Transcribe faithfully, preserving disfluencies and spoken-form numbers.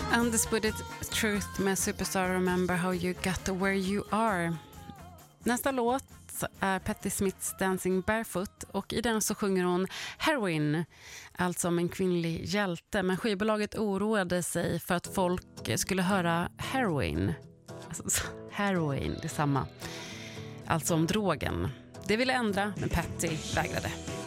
Undisputed Truth med Superstar Remember How You Got To Where You Are. Nästa låt är Patti Smiths Dancing Barefoot och i den så sjunger hon Heroin, alltså om en kvinnlig hjälte. Men skivbolaget oroade sig för att folk skulle höra heroin. Alltså, heroin, det är samma. Alltså om drogen. Det ville ändra, men Patti vägrade.